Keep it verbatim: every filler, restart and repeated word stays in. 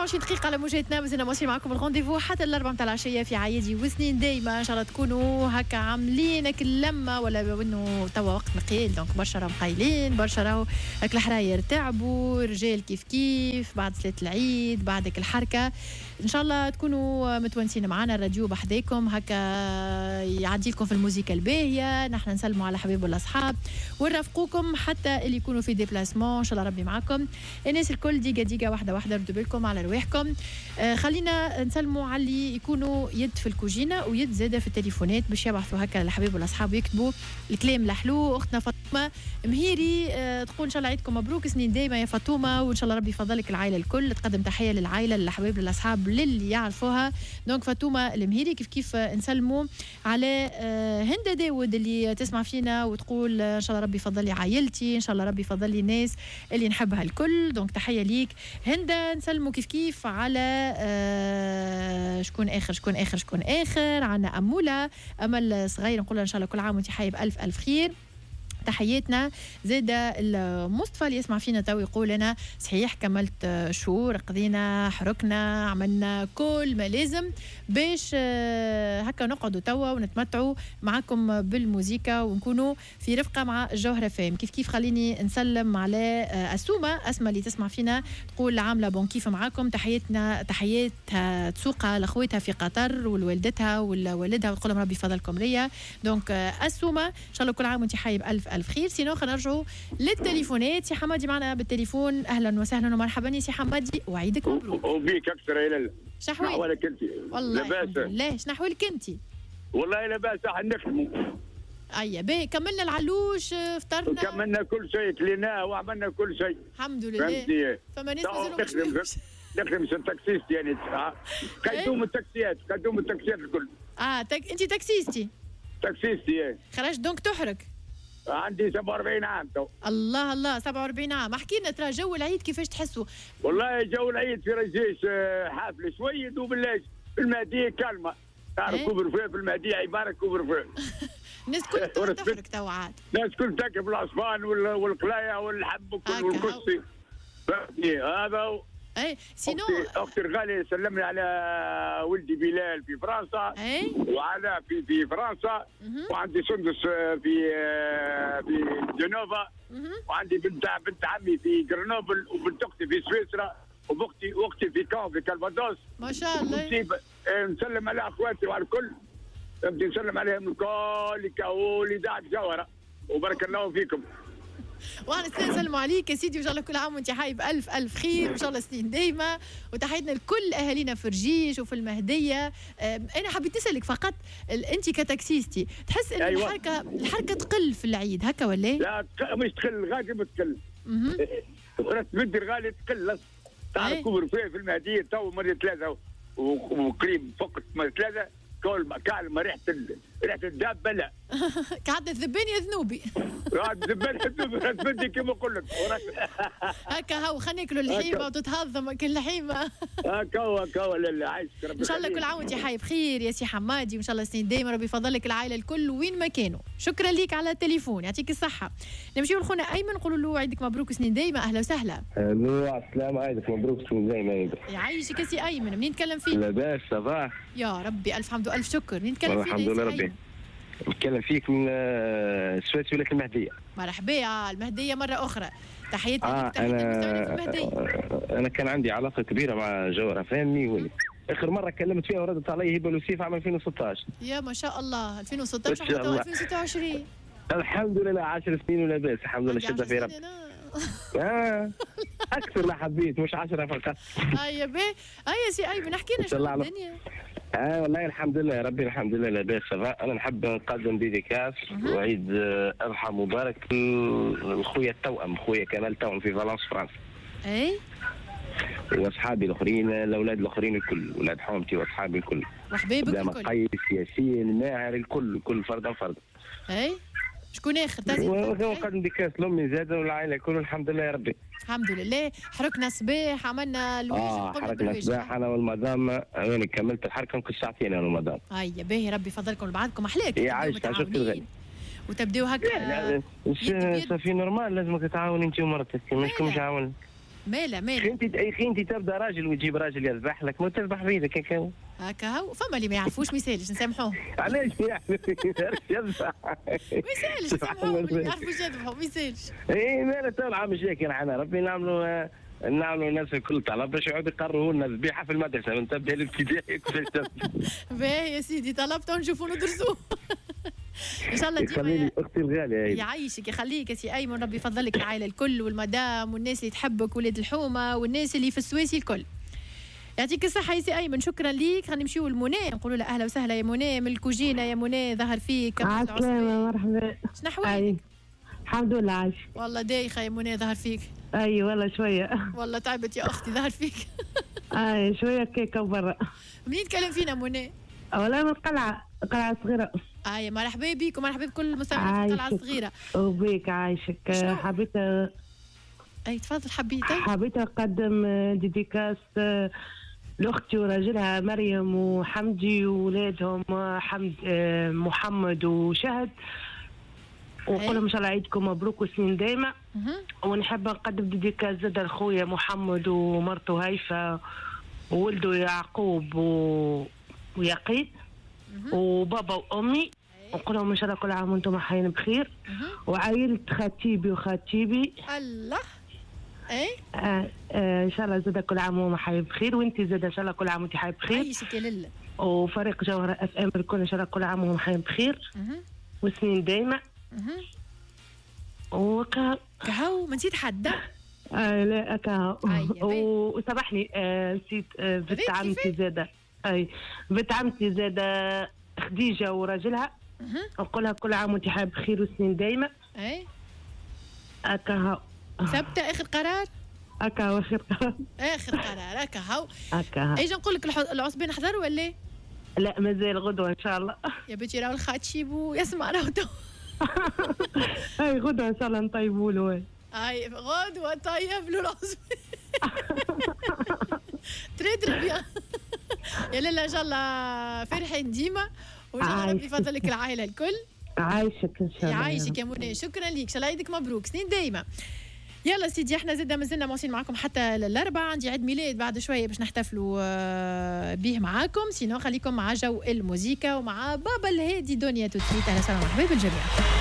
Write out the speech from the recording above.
وعشرين دقيقة على موجاتنا، مازلنا ماشيين معكم الرونديفو حتى الأربعة متاع العشية في عيادي وسنين دايما. إن شاء الله تكونوا هكا عاملين هك اللمة، ولا إنه توا وقت مقيل دونك برشا راهم قايلين، برشا راهو هك الحراير تعبوا، رجال كيف كيف بعد صلاة العيد بعدك الحركة. إن شاء الله تكونوا متونسين معنا، الراديو بحذاكم هكا يعدي لكم في الموسيقى الباهية. نحن نسلموا على حبيب والأصحاب ونرافقوكم حتى اللي يكونوا في ديبلاسمون. إن شاء الله ربي معكم الناس الكل. ديقة ديقة واحدة واحدة ردوا بالكم على رواحكم. آه خلينا نسلموا على اللي يكونوا يد في الكوجينة ويد زادة في التليفونات باش يبعثوا هكا للحبيب والأصحاب ويكتبوا الكلام الحلو. أختنا فاطمة مهيري آه تقول إن شاء الله عيدكم مبروك سنين دايما يا فاطمة، وإن شاء الله ربي يفضلك العائلة الكل. تقدم تحية للعائلة للحبايب للأصحاب للي يعرفوها. دونك فاطمة المهيري كيف كيف نسلموا على آه هند داود اللي تسمع فينا وتقول إن شاء الله ربي يفضل لي عائلتي، إن شاء الله ربي يفضل لي الناس اللي نحبها الكل. دونك تحية ليك هند. نسلموا كيف كيف على آه شكون آخر شكون آخر شكون آخر عنا أمولة أمل صغير، نقول إن شاء الله كل عام وانت حي بألف ألف خير. تحياتنا زادة المصطفى اللي يسمع فينا تو يقول لنا صحيح كملت شهور قضينا حركنا عملنا كل ما لازم باش هكا نقعدوا توا ونتمتعوا معكم بالموسيقى ونكونوا في رفقة مع الجوهرة فام. كيف كيف خليني نسلم على أسومة أسمى اللي تسمع فينا تقول عاملة بون كيف معكم. تحياتنا تحياتها تسوقها لأخوتها في قطر والوالدتها والوالدها وتقول لهم ربي فضلكم ليا. دونك أسومة إن شاء الله كل عام وانت حي بألف ألف خير. سينو خلينا نرجعوا للتليفونات. سي حمادي معنا بالتليفون، أهلا وسهلا ومرحبا يا سي حمادي وعيدك مبروك. وبيك أكثر يا لالا. شحوالك أنت؟ والله الحمد لله. شنحوالك أنت؟ والله لاباس نخدموا. أيا باهي كملنا العلوش فطرنا كملنا كل شيء كليناه وعملنا كل شيء الحمد لله. فما ناس مازالوا نخدم في التاكسيست يعني قدوم التاكسيات قدوم التاكسيات الكل. اه تك... أنت تاكسيستي؟ تاكسيستي ايه. خرجت دونك تحرك؟ عندي سبعة وأربعين عام تو. الله الله سبعة وأربعين عام. احكي لنا ترى جو العيد كيفاش تحسوا؟ والله جو العيد في رجيش حافل شويه وبالله في المهديه كلمه تعرف ايه؟ كوبر في المهديه عباره كوبر في الناس كل تحرك تو عاد. الناس كل تركب العصفان والقلايه والحب والكرسي فهمتني هذا. اي سينو اختي, أختي الغاليه سلمني على ولدي بلال في فرنسا اي وعلى في في فرنسا مه. وعندي سندس في في جنوفا وعندي بنت بنت عمي في غرنوبل وبنت اختي في سويسرا واختي واختي في كون في كالفادوس ما شاء الله. نسلم على اخواتي وعلى الكل بدي نسلم عليهم الكل كاولي داعك جوهره وبارك الله فيكم. وانا نسلموا عليك يا سيدي وان شاء الله كل عام وانت حي بألف ألف خير وان شاء الله سنين دايما. وتحياتنا لكل اهالينا في رجيش وفي المهديه. انا حبيت نسالك فقط انت كتاكسيستي تحس ان أيوة. الحركه الحركه تقل في العيد هكا ولا؟ لا مش تقل غادي ما تقل. اها بدي الغالي تقل تعرف كبر فيه في المهديه تو مرة ثلاثه وقريب فوق ثلاثه كل مكان ما ريحه ريحه الدابه لا قاعد الذبان يا ذنوبي. قاعد الذبان يا ذنوبي بدي كما نقول لك هكا هاو خلينا ناكلوا اللحيمه وتتهضم كل لحيمه هكا هكا لا عايش ان شاء الله كل عام وانت حي بخير يا سي حمادي وان شاء الله سنين دايما ربي يفضلك العائله الكل وين ما كانوا. شكرا ليك على التليفون يعطيك الصحه. نمشيو لخونا ايمن نقولوا له عيدك مبروك سنين دايما. اهلا وسهلا. الو السلام عيدك مبروك سنين دايما. يعيشك يا سي ايمن. منين نتكلم فيك؟ لاباس صباح يا ربي الف حمد والف شكر. منين نتكلم فيك؟ الحمد لله ربي نتكلم فيك من سويس ولاية المهدية. مرحبا المهدية مرة أخرى. تحياتي آه لك تحياتي المستمعين في المهدية. أنا كان عندي علاقة كبيرة مع جوهرة فهمني ولي. آخر مرة كلمت فيها وردت علي هبة لوسيف عام ألفين وستة عشر. يا ما شاء الله ألفين وستة عشر حتى ألفين وستة وعشرين. الحمد لله عشر سنين ولا باس الحمد لله شدة في رب. آه أكثر ما حبيت مش عشرة فقط. أي بي أي سي أي بنحكي لنا شو الدنيا. اه والله الحمد لله يا ربي الحمد لله لاباس. انا نحب نقدم ديديكاس وعيد اضحى مبارك لخويا التوأم خويا كمال توأم في فالنس فرنسا. اي واصحابي الاخرين الاولاد الاخرين الكل ولاد حومتي واصحابي الكل وحبايبك الكل قيس ياسين ماهر الكل كل فرد فرد. اي شكون اخر تازي نقدم ديكاس لامي زاد والعائله الكل الحمد لله يا ربي الحمد لله. حركنا صباح عملنا الواجب. اه حركنا صباح انا والمدام انا كملت الحركه نقص ساعتين انا والمدام. اي باهي ربي يفضلكم لبعضكم احلاك يعيشك عشان وتبداو هكا في نورمال لازمك تتعاون انت ومرتك مش مش عاون مالا مالا انت اي خي انت تبدا راجل وتجيب راجل يذبح لك ما تذبح بيدك هكا هكا هو فما اللي ما يعرفوش ما يسالش نسامحوه. علاش يذبح ما يسالش نسامحوه اللي يعرفوش يذبحوا ما يسالش. اي مالا تو العام الجاي احنا ربي نعملوا نعملوا الناس الكل طلب باش يقعدوا يقرروا لنا ذبيحه في المدرسه من تبدا الابتدائي كيفاش تبدا. باهي يا سيدي طلبته ونشوفوا ندرسوه. ان شاء الله ديما يخلي اختي الغاليه يعيشك يخليك يا سي ايمن ربي يفضلك العائله الكل والمدام والناس اللي تحبك ولاد الحومه والناس اللي في السويسي الكل. يعطيك الصحه يا سي ايمن شكرا ليك. خلينا نمشيو لمنى نقولوا له اهلا وسهلا يا منى من الكوجينه يا منى ظهر فيك. عسلامة مرحبا. شنو احوالك؟ الحمد لله عايش. والله دايخه يا منى ظهر فيك. اي والله شويه. والله تعبت يا اختي ظهر فيك. اي شويه كيكه برا. منين تكلم فينا منى؟ والله من القلعه قلعه صغيره. اي مرحبا بك ومرحبا بكل المستمعين في القلعه الصغيره. وبيك عايشك. حبيت اي تفضل حبيت حبيت اقدم ديديكاس لاختي وراجلها مريم وحمدي وولادهم حمد محمد وشهد ونقول لهم ان شاء الله عيدكم مبروك وسنين دايمه. ونحب نقدم ديديكاس زاد لخويا محمد ومرته هيفا وولده يعقوب و... ويقين وبابا وامي نقول لهم ان شاء الله كل عام وانتم حيين بخير. وعائله خطيبي وخطيبي الله اي آه آه ان شاء الله زاد كل عام وهم حيين بخير. وانت زاد ان شاء الله كل عام وانت حيين بخير. عيشك يا لله. وفريق جوهره اف ام الكل ان شاء الله كل عام وهم حيين بخير وسنين دايمه. وكا كهو ما نسيت حدا. آه لا كهو. وسامحني آه نسيت آه بنت عمتي زاده. اي بنت عمتي زاده خديجه وراجلها نقول لها كل عام وانت حابه بخير وسنين دايمه. اي هكا ثابته اخر قرار. هكا اخر قرار اخر قرار هكا هو هكا. ايش نقول لك العصبين نحضر ولا لا مازال غدوه ان شاء الله. يا بنتي راهو الخاتشيب يسمع راهو تو. اي غدوه ان شاء الله نطيبوا له. اي غدوه طيب له العصبين. تري تري بيان. يا لالا ان شاء الله فرحين ديما وان شاء الله ربي يفضلك العائله الكل. عايشك ان شاء الله. يعيشك يا منى شكرا ليك ان شاء الله عيدك مبروك سنين دايما. يلا سيدي احنا زدنا مازلنا مواصلين معكم حتى الاربعاء. عندي عيد ميلاد بعد شويه باش نحتفلوا به معاكم. سينو خليكم مع جو الموسيقى ومع بابا الهادي دنيا توتسيت. اهلا وسهلا مرحبا بالجميع.